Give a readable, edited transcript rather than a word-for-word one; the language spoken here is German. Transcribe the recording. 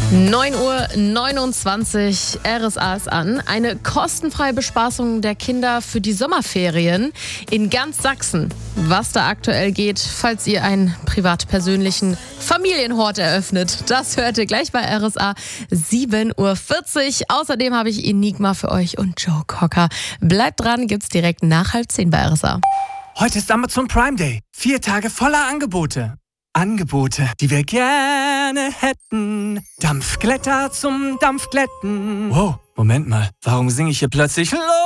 9:29 Uhr, RSA ist an. Eine kostenfreie Bespaßung der Kinder für die Sommerferien in ganz Sachsen. Was da aktuell geht, falls ihr einen privat-persönlichen Familienhort eröffnet. Das hört ihr gleich bei RSA 7:40 Uhr. Außerdem habe ich Enigma für euch und Joe Cocker. Bleibt dran, gibt's direkt nach 9:30 bei RSA. Heute ist Amazon Prime Day. 4 Tage voller Angebote. Angebote, die wir gerne hätten. Dampfglätter zum Dampfglätten. Wow, Moment mal. Warum singe ich hier plötzlich